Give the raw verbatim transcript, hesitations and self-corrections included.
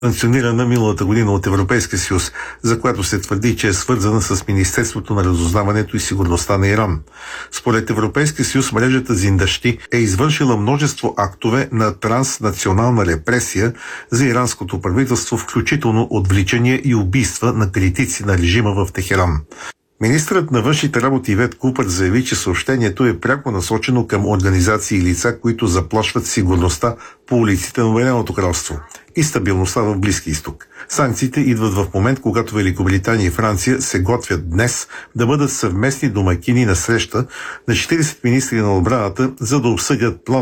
санкционирана миналата година от Европейския съюз, за която се твърди, че е свързана с Министерството на разузнаването и сигурността на Иран. Според Европейския съюз, мрежата Зиндашти е извършила множество актове на транснационална репресия за иранското правителство, включително отвличания и убийства на критици на режима в Техеран. Министърът на външните работи Ивет Купър заяви, че съобщението е пряко насочено към организации и лица, които заплашват сигурността по улиците на Обединеното кралство и стабилността в Близки изток. Санкциите идват в момент, когато Великобритания и Франция се готвят днес да бъдат съвместни домакини на среща на четиридесет министри на отбраната, за да обсъдят план